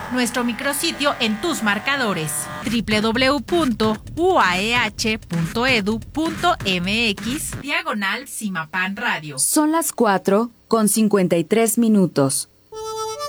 nuestro micrositio en tus marcadores www.uaeh.edu.mx/Cimapan Radio. Son las 4:53.